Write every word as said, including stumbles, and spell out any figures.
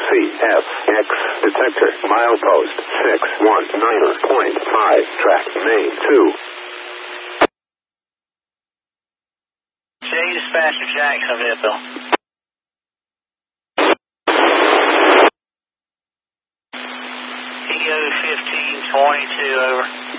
C F X detector milepost six one nine point five track main two. J dispatcher Jacksonville. P O fifteen twenty-two over.